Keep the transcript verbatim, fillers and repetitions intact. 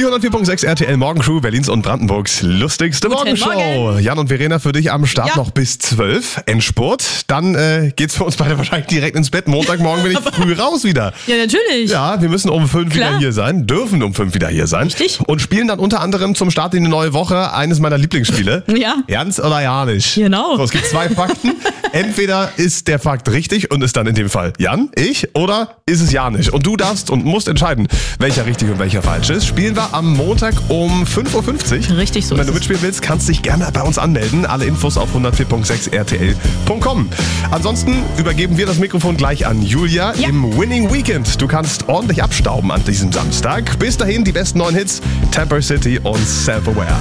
Die hundertvier Komma sechs R T L Morgencrew, Berlins und Brandenburgs lustigste Guten Morgenshow. Morgen. Jan und Verena für dich am Start Ja. noch bis zwölf. Endspurt. Dann äh, geht's für uns beide wahrscheinlich direkt ins Bett. Montagmorgen bin ich früh raus wieder. Ja, natürlich. Ja, wir müssen um fünf Klar. wieder hier sein, dürfen um fünf wieder hier sein. Richtig. Und spielen dann unter anderem zum Start in die neue Woche eines meiner Lieblingsspiele. Ja. Ernst oder ja nicht? Genau. So, es gibt zwei Fakten. Entweder ist der Fakt richtig und ist dann in dem Fall Jan, ich, oder ist es ja nicht. Und du darfst und musst entscheiden, welcher richtig und welcher falsch ist. Spielen wir am Montag um fünf Uhr fünfzig. Richtig, so Und wenn ist du es. mitspielen willst, kannst dich gerne bei uns anmelden. Alle Infos auf hundertvier Komma sechs R T L Punkt com. Ansonsten übergeben wir das Mikrofon gleich an Julia Ja. im Winning Weekend. Du kannst ordentlich abstauben an diesem Samstag. Bis dahin die besten neuen Hits, Temper City und Self-Aware.